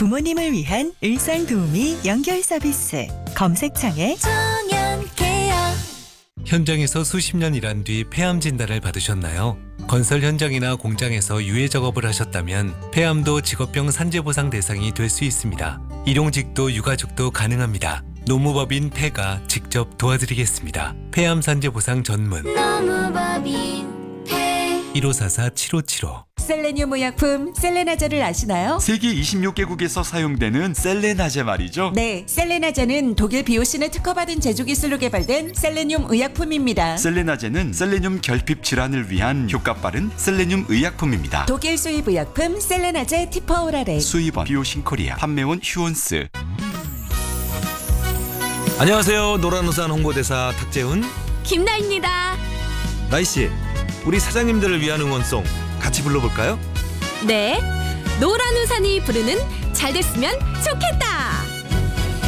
부모님을 위한 일상도우미 연결 서비스. 검색창에 정연케어. 현장에서 수십 년 일한 뒤 폐암 진단을 받으셨나요? 건설 현장이나 공장에서 유해 작업을 하셨다면 폐암도 직업병 산재보상 대상이 될 수 있습니다. 일용직도 유가족도 가능합니다. 노무법인 폐가 직접 도와드리겠습니다. 폐암 산재보상 전문 노무법인 폐. 1544-7575. 셀레늄 의약품 셀레나제를 아시나요? 세계 26개국에서 사용되는 셀레나제 말이죠. 네, 셀레나제는 독일 비오신에 특허받은 제조기술로 개발된 셀레늄 의약품입니다. 셀레나제는 셀레늄 결핍 질환을 위한 효과 빠른 셀레늄 의약품입니다. 독일 수입 의약품 셀레나제 티퍼오라레. 수입원 비오신코리아, 판매원 휴온스. 안녕하세요. 노란우산 홍보대사 탁재훈. 김나입니다. 나이씨, 우리 사장님들을 위한 응원송 같이 불러볼까요? 네, 노란 우산이 부르는 잘 됐으면 좋겠다.